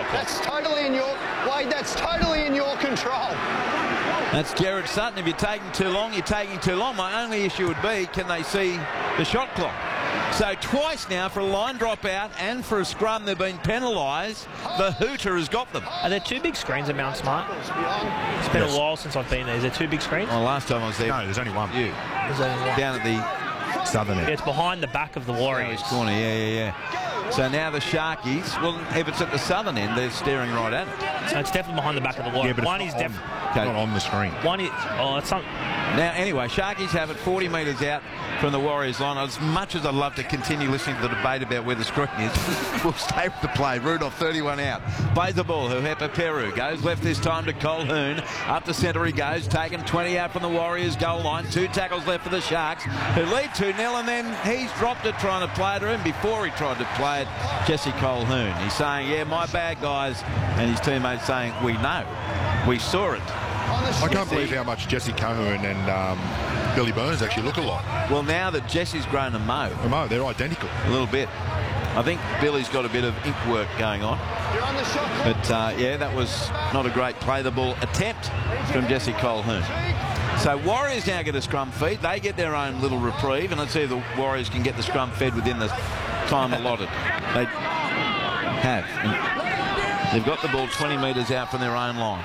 shot clock. That's totally in your... Wade, that's totally in your control. That's Jared Sutton. If you're taking too long, you're taking too long. My only issue would be, can they see the shot clock? So twice now for a line drop out and for a scrum they've been penalised. The hooter has got them. Are there two big screens at Mount Smart? It's been a while since I've been there. Is there two big screens? Well, last time I was there... No, there's only one. There's only one. Down at the southern end. Yeah, it's behind the back of the Warriors. corner, yeah. So now the Sharkies, well, if it's at the southern end, they're staring right at it. So it's definitely behind the back of the Warriors. Yeah, but one it's is not on the screen. One is... Oh, it's something... Now, anyway, Sharkies have it 40 metres out from the Warriors line. As much as I'd love to continue listening to the debate about where the screen is, we'll stay with the play. Rudolph, 31 out. Plays the ball. Huhepa Peru goes left this time to Colquhoun. Up the centre he goes, taken 20 out from the Warriors goal line. 2 tackles left for the Sharks, who lead 2-0, and then he's dropped it trying to play it to him. Before he tried to play it, Jesse Colquhoun. He's saying, yeah, my bad, guys. And his teammates saying, we know. We saw it. I can't believe how much Jesse Colquhoun and Billy Burns actually look alike. Well, now that Jesse's grown a mo, they're identical. A little bit. I think Billy's got a bit of ink work going on. But, yeah, that was not a great play-the-ball attempt from Jesse Colquhoun. So Warriors now get a scrum feed. They get their own little reprieve, and let's see if the Warriors can get the scrum fed within the time allotted. They have. And they've got the ball 20 metres out from their own line.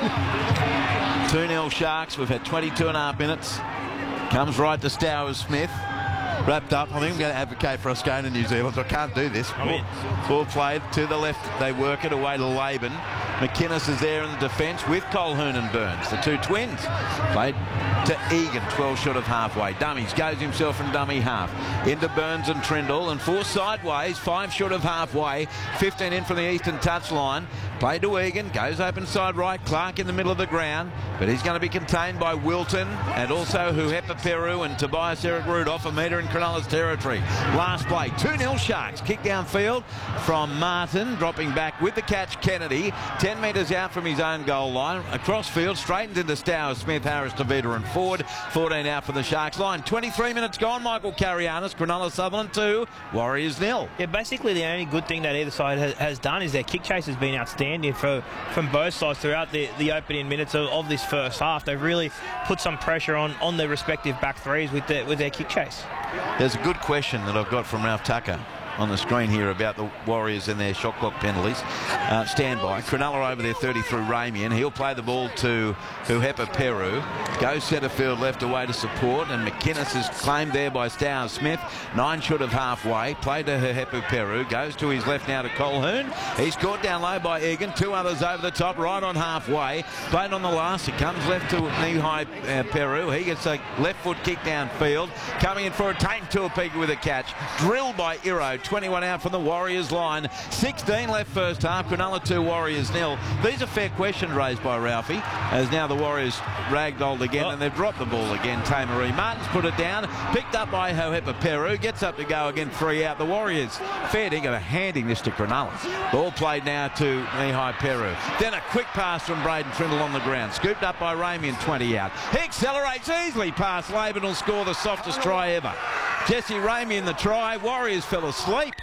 2-0 Sharks. We've had 22.5 minutes. Comes right to Stowers-Smith. Wrapped up. I think I'm going to advocate for us going to New Zealand. I can't do this. Ball played to the left. They work it away to Laban. McInnes is there in the defence with Colquhoun and Burns. The two twins. Played to Egan, 12 short of halfway. Dummies, goes himself and dummy half. Into Burns and Trindle, and 4 sideways, 5 short of halfway. 15 in from the eastern touchline. Played to Egan, goes open side right. Clark in the middle of the ground, but he's going to be contained by Wilton and also Huhepa Peru and Tobias Eric Rudolph, a metre in Cronulla's territory. Last play, 2-0 Sharks. Kick downfield from Martin, dropping back with the catch Kennedy. 10 metres out from his own goal line. Across field, straightens into Stowers-Smith, Harris, Tavita and Ford. 14 out for the Sharks line. 23 minutes gone. Michael Carianis, Cronulla Sutherland 2, Warriors 0. Yeah, basically the only good thing that either side has done is their kick chase has been outstanding from both sides throughout the opening minutes of this first half. They've really put some pressure on their respective back threes with their kick chase. There's a good question that I've got from Ralph Tucker on the screen here about the Warriors and their shot clock penalties. Stand by. Cronulla over there 30 through Ramian. He'll play the ball to Huhepa Peru. Goes centre field left away to support, and McInnes is claimed there by Stowers-Smith. 9 short of halfway. Played to Huhepa Peru. Goes to his left now to Colquhoun. He's caught down low by Egan. 2 others over the top, right on halfway. Played on the last. It comes left to knee-high Peru. He gets a left foot kick downfield. Coming in for a Tate Tuapika with a catch. Drilled by Iro. 21 out from the Warriors line. 16 left first half. Cronulla 2, Warriors 0. These are fair questions raised by Ralphie, as now the Warriors ragdolled again, and they've dropped the ball again. Tamaree Martin's put it down. Picked up by Huhepa Peru. Gets up to go again. 3 out. The Warriors fair dinkum handing this to Cronulla. Ball played now to knee-high Peru. Then a quick pass from Braden Trindle on the ground. Scooped up by Ramian, 20 out. He accelerates easily past Laban. Will score the softest try ever. Jesse Ramian the try. Warriors fell asleep.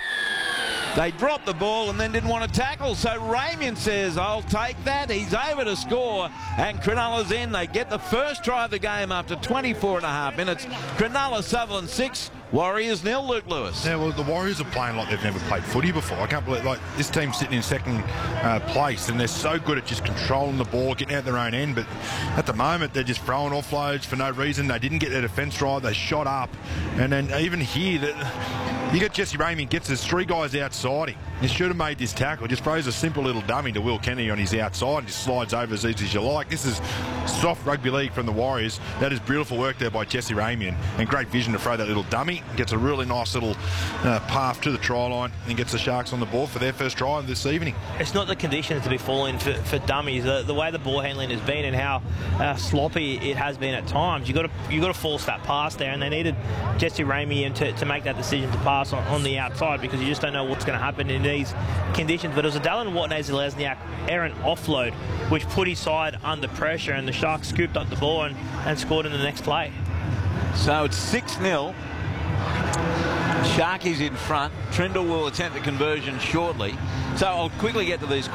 They dropped the ball and then didn't want to tackle, so Ramian says, I'll take that. He's over to score, and Cronulla's in. They get the first try of the game after 24.5 minutes. Cronulla Sutherland 6, Warriors 0. Luke Lewis. Yeah, well, the Warriors are playing like they've never played footy before. I can't believe, like, this team's sitting in second place, and they're so good at just controlling the ball, getting out their own end, but at the moment they're just throwing offloads for no reason. They didn't get their defence right. They shot up, and then even here, you get Jesse Ramian, gets his 3 guys outside him. He should have made this tackle. Just throws a simple little dummy to Will Kennedy on his outside and just slides over as easy as you like. This is soft rugby league from the Warriors. That is beautiful work there by Jesse Ramian, and great vision to throw that little dummy. Gets a really nice little path to the try line and gets the Sharks on the ball for their first try this evening. It's not the conditions to be falling for dummies. The way the ball handling has been and how sloppy it has been at times. You got to force that pass there, and they needed Jesse Ramian to make that decision to pass on the outside, because you just don't know what's going to happen in these conditions. But it was a Dallin Watney-Lesniak errant offload which put his side under pressure, and the Sharks scooped up the ball and scored in the next play. So it's 6-0. Sharkies in front. Trindle will attempt the conversion shortly. So I'll quickly get to these